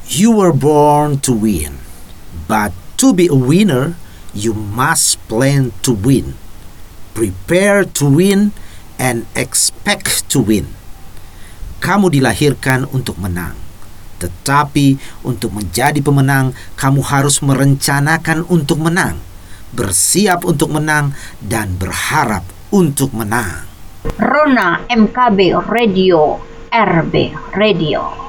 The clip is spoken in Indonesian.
You were born to win, but to be a winner, you must plan to win, prepare to win, and expect to win. Kamu dilahirkan untuk menang, tetapi untuk menjadi pemenang, kamu harus merencanakan untuk menang, bersiap untuk menang, dan berharap untuk menang. Rona MKB Radio, RB Radio.